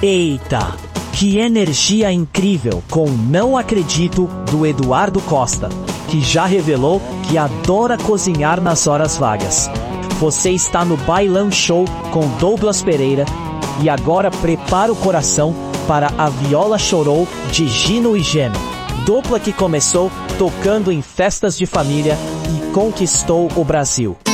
Eita! Que energia incrível com Não Acredito, do Eduardo Costa, que já revelou que adora cozinhar nas horas vagas. Você está no Bailão Show com Douglas Pereira e agora prepara o coração para A Viola Chorou, de Gino e Geno. Dupla que começou tocando em festas de família e conquistou o Brasil.